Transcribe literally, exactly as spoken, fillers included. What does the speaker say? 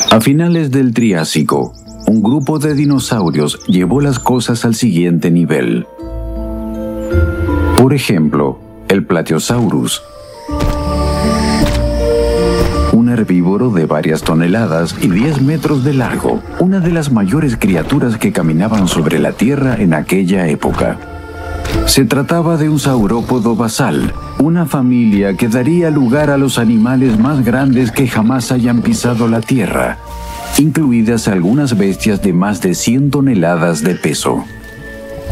A finales del Triásico, un grupo de dinosaurios llevó las cosas al siguiente nivel. Por ejemplo, el Plateosaurus, un herbívoro de varias toneladas y diez metros de largo, una de las mayores criaturas que caminaban sobre la Tierra en aquella época. Se trataba de un saurópodo basal, una familia que daría lugar a los animales más grandes que jamás hayan pisado la Tierra, incluidas algunas bestias de más de cien toneladas de peso.